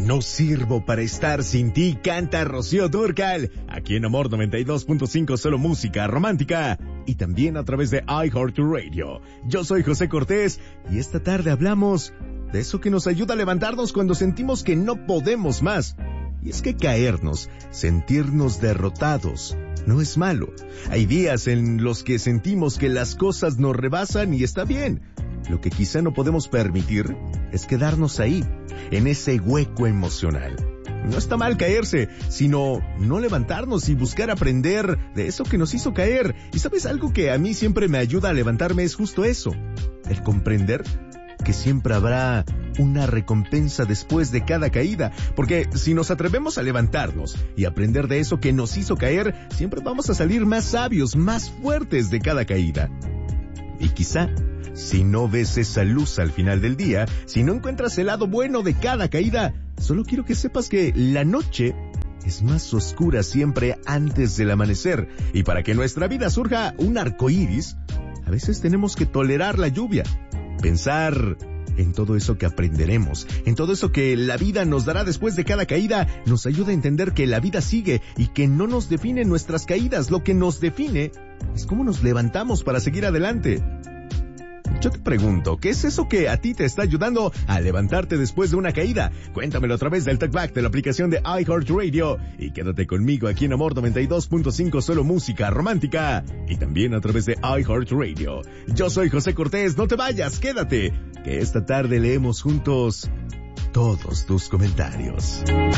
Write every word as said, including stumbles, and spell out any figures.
No sirvo para estar sin ti, canta Rocío Dúrcal, aquí en Amor noventa y dos punto cinco, solo música romántica, y también a través de iHeartRadio. Yo soy José Cortés, y esta tarde hablamos de eso que nos ayuda a levantarnos cuando sentimos que no podemos más. Y es que caernos, sentirnos derrotados, no es malo. Hay días en los que sentimos que las cosas nos rebasan y está bien. Lo que quizá no podemos permitir es quedarnos ahí, en ese hueco emocional. No está mal caerse, sino no levantarnos y buscar aprender de eso que nos hizo caer. Y ¿sabes algo que a mí siempre me ayuda a levantarme? Es justo eso, el comprender que siempre habrá una recompensa después de cada caída, porque si nos atrevemos a levantarnos y aprender de eso que nos hizo caer, siempre vamos a salir más sabios, más fuertes de cada caída. Y quizá, si no ves esa luz al final del día, si no encuentras el lado bueno de cada caída, solo quiero que sepas que la noche es más oscura siempre antes del amanecer, y para que nuestra vida surja un arco iris, a veces tenemos que tolerar la lluvia, pensar en todo eso que aprenderemos, en todo eso que la vida nos dará después de cada caída, nos ayuda a entender que la vida sigue y que no nos definen nuestras caídas. Lo que nos define es cómo nos levantamos para seguir adelante. Yo te pregunto, ¿qué es eso que a ti te está ayudando a levantarte después de una caída? Cuéntamelo a través del Talkback de la aplicación de iHeartRadio y quédate conmigo aquí en Amor noventa y dos punto cinco, solo música romántica, y también a través de iHeartRadio. Yo soy José Cortés, no te vayas, quédate, que esta tarde leemos juntos todos tus comentarios.